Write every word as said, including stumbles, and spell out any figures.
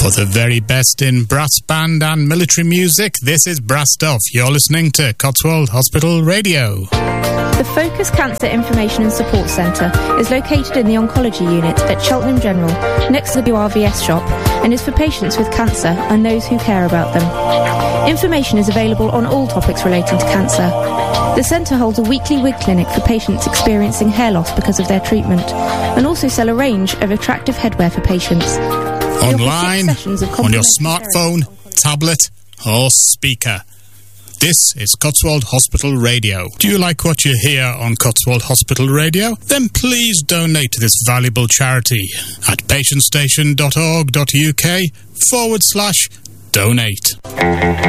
For the very best in brass band and military music, this is Brassed Off. You're listening to Cotswold Hospital Radio. The Focus Cancer Information and Support Centre is located in the Oncology Unit at Cheltenham General, next to the W R V S shop, and is for patients with cancer and those who care about them. Information is available on all topics relating to cancer. The centre holds a weekly wig clinic for patients experiencing hair loss because of their treatment, and also sell a range of attractive headwear for patients. Online, on your smartphone, tablet or speaker. This is Cotswold Hospital Radio. Do you like what you hear on Cotswold Hospital Radio? Then please donate to this valuable charity at patientstation.org.uk forward slash donate.